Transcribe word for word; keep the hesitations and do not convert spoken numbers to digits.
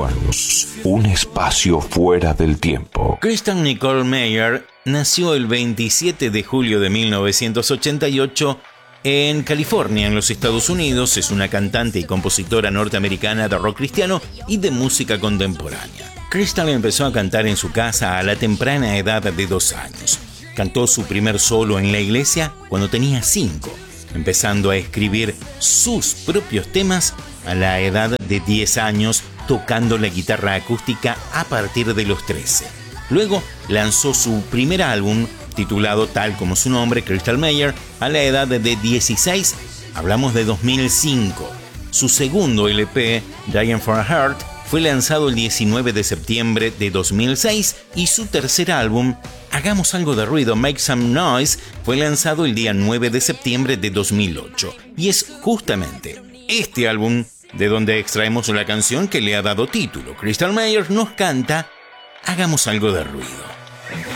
recuerdos, un espacio fuera del tiempo. Crystal Nicole Mayer nació el veintisiete de julio de mil novecientos ochenta y ocho en California, en los Estados Unidos. Es una cantante y compositora norteamericana de rock cristiano y de música contemporánea. Crystal empezó a cantar en su casa a la temprana edad de dos años. Cantó su primer solo en la iglesia cuando tenía cinco, empezando a escribir sus propios temas a la edad de diez años, tocando la guitarra acústica a partir de los trece. Luego lanzó su primer álbum, titulado tal como su nombre, Crystal Mayer, a la edad de dieciséis, hablamos de dos mil cinco. Su segundo L P, Dying for a Heart, fue lanzado el diecinueve de septiembre de dos mil seis y su tercer álbum, Hagamos algo de ruido, Make Some Noise, fue lanzado el día nueve de septiembre de dos mil ocho. Y es justamente este álbum de donde extraemos la canción que le ha dado título. Crystal Mayer nos canta Hagamos algo de ruido.